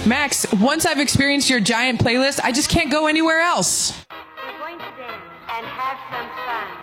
Max, once I've experienced your giant playlist, I just can't go anywhere else. We're going to dance and have some fun.